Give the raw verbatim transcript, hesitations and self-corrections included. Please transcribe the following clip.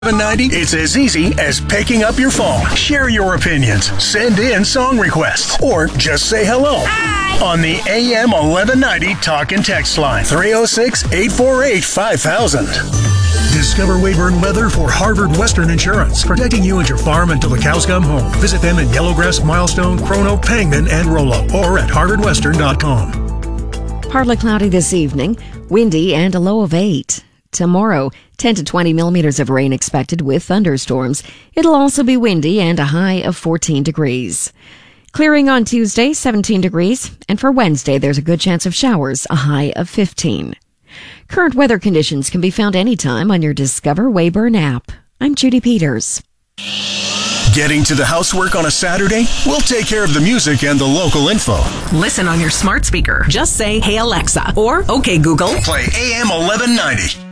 seven ninety, it's as easy as picking up your phone. Share your opinions, send in song requests, or just say hello. Hi. On the A M eleven ninety talk and text line, three oh six, eight four eight, five thousand. Discover Wayburn Weather for Harvard Western Insurance, protecting you and your farm until the cows come home. Visit them in Yellowgrass, Milestone, Chrono, Pangman, and Rollo, or at harvard western dot com. Partly cloudy this evening, windy, and a low of eight. Tomorrow, ten to twenty millimeters of rain expected with thunderstorms. It'll also be windy and a high of fourteen degrees. Clearing on Tuesday, seventeen degrees, and for Wednesday, there's a good chance of showers, a high of fifteen. Current weather conditions can be found anytime on your Discover Wayburn app. I'm Judy Peters. Getting to the housework on a Saturday? We'll take care of the music and the local info. Listen on your smart speaker. Just say, "Hey Alexa," or "Okay Google." Play A M eleven ninety.